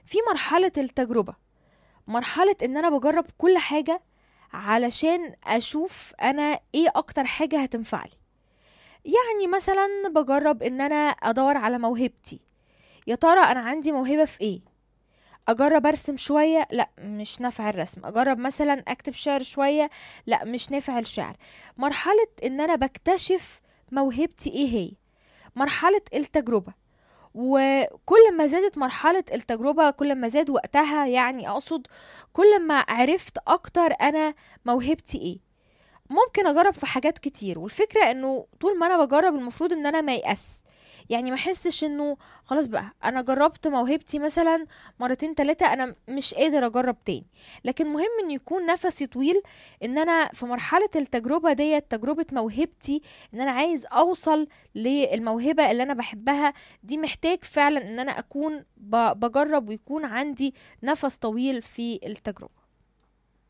في مرحلة التجربة، مرحلة ان انا بجرب كل حاجة علشان اشوف انا ايه اكتر حاجة هتنفعلي. يعني مثلا بجرب ان انا ادور على موهبتي، يا ترى انا عندي موهبة في ايه. اجرب ارسم شوية، لا مش نافع الرسم. اجرب مثلا اكتب شعر شوية، لا مش نافع الشعر. مرحلة ان انا بكتشف موهبتي ايه هي، مرحلة التجربة. وكل ما زادت مرحلة التجربة كل ما زاد وقتها، يعني اقصد كل ما عرفت اكتر انا موهبتي ايه. ممكن اجرب في حاجات كتير، والفكرة انه طول ما انا بجرب المفروض ان انا ما يأس، يعني ما احسش انه خلاص بقى انا جربت موهبتي مثلا مرتين تلاتة انا مش قادر اجرب تاني. لكن مهم ان يكون نفسي طويل، ان انا في مرحلة التجربة ديت تجربة موهبتي، ان انا عايز اوصل للموهبة اللي انا بحبها. دي محتاج فعلا ان انا اكون بجرب ويكون عندي نفس طويل في التجربة.